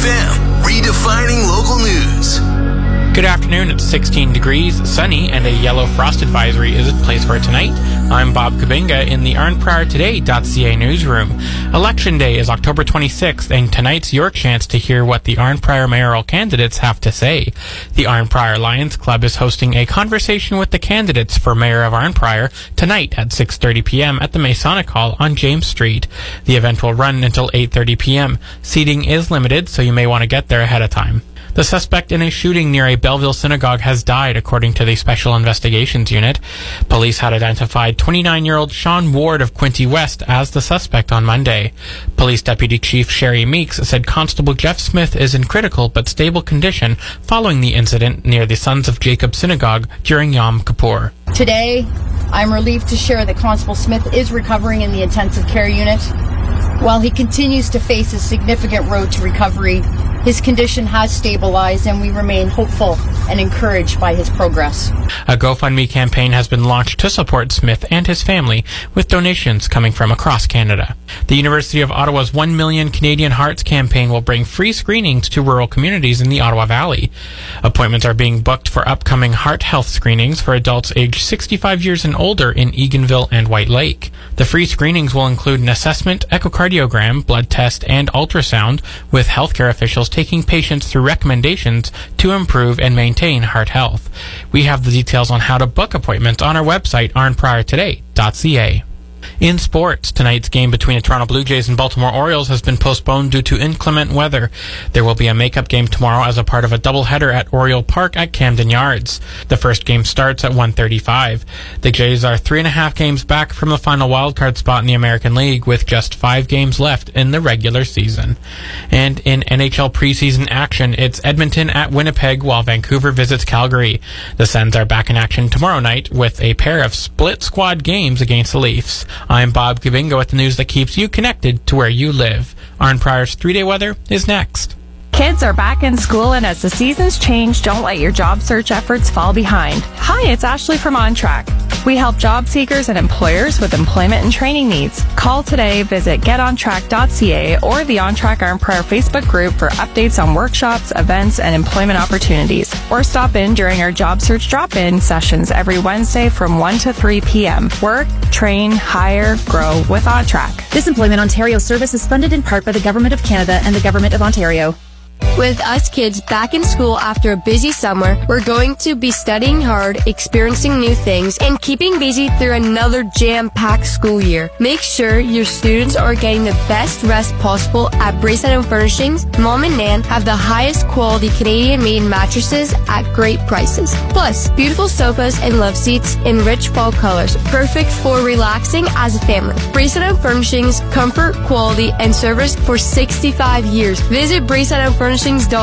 FM, redefining local news. Good afternoon. It's 16 degrees, sunny, and a yellow frost advisory is in place for tonight. I'm Bob Kabinga in the ArnPriorToday.ca newsroom. Election Day is October 26th, and tonight's your chance to hear what the Arnprior mayoral candidates have to say. The Arnprior Lions Club is hosting a conversation with the candidates for mayor of Arnprior tonight at 6:30 p.m. at the Masonic Hall on James Street. The event will run until 8:30 p.m. Seating is limited, so you may want to get there ahead of time. The suspect in a shooting near a Belleville synagogue has died, according to the Special Investigations Unit. Police had identified 29-year-old Sean Ward of Quinte West as the suspect on Monday. Police Deputy Chief Sherry Meeks said Constable Jeff Smith is in critical but stable condition following the incident near the Sons of Jacob Synagogue during Yom Kippur. Today, I'm relieved to share that Constable Smith is recovering in the intensive care unit. While he continues to face a significant road to recovery, his condition has stabilized and we remain hopeful and encouraged by his progress. A GoFundMe campaign has been launched to support Smith and his family, with donations coming from across Canada. The University of Ottawa's 1 Million Canadian Hearts campaign will bring free screenings to rural communities in the Ottawa Valley. Appointments are being booked for upcoming heart health screenings for adults aged 65 years and older in Eganville and White Lake. The free screenings will include an assessment, echocardiogram, blood test, and ultrasound, with healthcare officials taking patients through recommendations to improve and maintain heart health. We have the details on how to book appointments on our website, ArnPriorToday.ca. In sports, tonight's game between the Toronto Blue Jays and Baltimore Orioles has been postponed due to inclement weather. There will be a makeup game tomorrow as a part of a doubleheader at Oriole Park at Camden Yards. The first game starts at 1:35. The Jays are 3.5 games back from the final wildcard spot in the American League, with just 5 games left in the regular season. And in NHL preseason action, it's Edmonton at Winnipeg while Vancouver visits Calgary. The Sens are back in action tomorrow night with a pair of split squad games against the Leafs. I'm Bob Kabinga with the news that keeps you connected to where you live. Arnprior's 3-day weather is next. Kids are back in school, and as the seasons change, don't let your job search efforts fall behind. Hi, it's Ashley from OnTrack. We help job seekers and employers with employment and training needs. Call today, visit getontrack.ca or the OnTrack Arnprior Facebook group for updates on workshops, events, and employment opportunities. Or stop in during our job search drop-in sessions every Wednesday from 1 to 3 p.m. Work, train, hire, grow with OnTrack. This Employment Ontario service is funded in part by the Government of Canada and the Government of Ontario. With us kids back in school after a busy summer, we're going to be studying hard, experiencing new things, and keeping busy through another jam-packed school year. Make sure your students are getting the best rest possible at Bracelet Furnishings. Mom and Nan have the highest quality Canadian-made mattresses at great prices. Plus, beautiful sofas and love seats in rich fall colors, perfect for relaxing as a family. Bracelet Furnishings, comfort, quality, and service for 65 years. Visit BraceletFurnishings.com.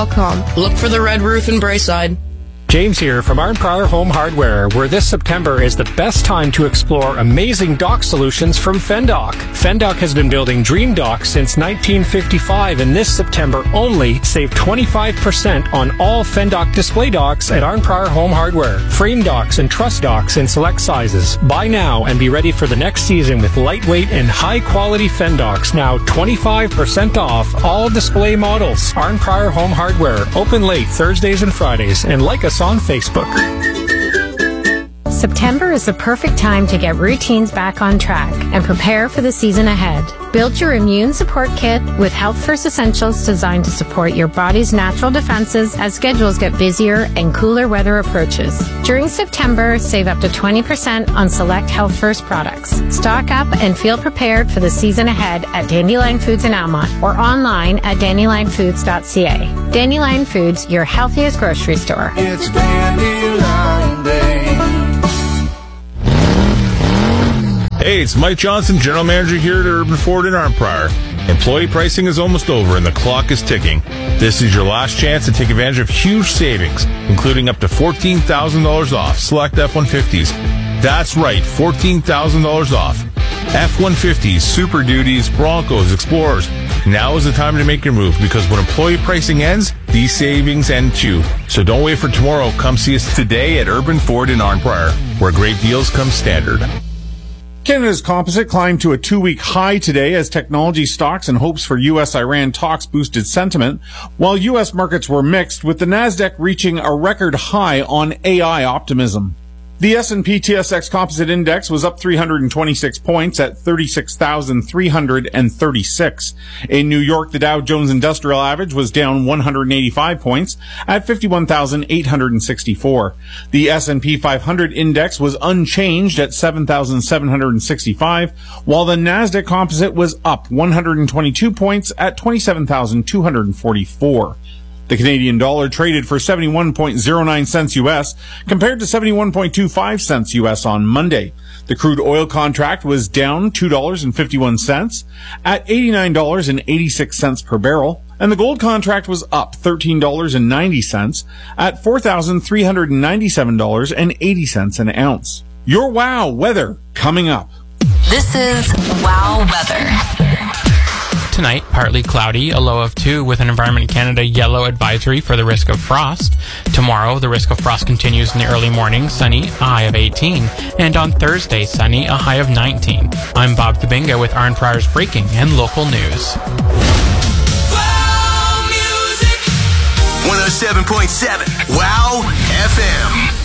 Look for the red roof in Braeside. James here from Arnprior Home Hardware, where this September is the best time to explore amazing dock solutions from Fendock. Fendock has been building dream docks since 1955, and this September only save 25% on all Fendock display docks at Arnprior Home Hardware. Frame docks and truss docks in select sizes. Buy now and be ready for the next season with lightweight and high-quality Fendocks, now 25% off all display models. Arnprior Home Hardware, open late Thursdays and Fridays, and like us on Facebook. September is the perfect time to get routines back on track and prepare for the season ahead. Build your immune support kit with Health First Essentials designed to support your body's natural defenses as schedules get busier and cooler weather approaches. During September, save up to 20% on select Health First products. Stock up and feel prepared for the season ahead at Dandelion Foods in Almont or online at dandelionfoods.ca. Dandelion Foods, your healthiest grocery store. It's Dandelion Day. Hey, it's Mike Johnson, General Manager here at Urban Ford in Arnprior. Employee pricing is almost over and the clock is ticking. This is your last chance to take advantage of huge savings, including up to $14,000 off select F-150s. That's right, $14,000 off. F-150s, Super Duties, Broncos, Explorers. Now is the time to make your move, because when employee pricing ends, these savings end too. So don't wait for tomorrow. Come see us today at Urban Ford in Arnprior, where great deals come standard. Canada's composite climbed to a 2-week high today as technology stocks and hopes for U.S.-Iran talks boosted sentiment, while U.S. markets were mixed, with the Nasdaq reaching a record high on AI optimism. The S&P TSX Composite Index was up 326 points at 36,336. In New York, the Dow Jones Industrial Average was down 185 points at 51,864. The S&P 500 Index was unchanged at 7,765, while the Nasdaq Composite was up 122 points at 27,244. The Canadian dollar traded for 71.09 cents U.S. compared to 71.25 cents U.S. on Monday. The crude oil contract was down $2.51 at $89.86 per barrel, and the gold contract was up $13.90 at $4,397.80 an ounce. Your WOW weather coming up. This is WOW weather. Tonight, partly cloudy, a low of 2 with an Environment Canada yellow advisory for the risk of frost. Tomorrow, the risk of frost continues in the early morning, sunny, a high of 18. And on Thursday, sunny, a high of 19. I'm Bob Kabinga with Arn Pryor's breaking and local news. Wow Music 107.7 WOW FM.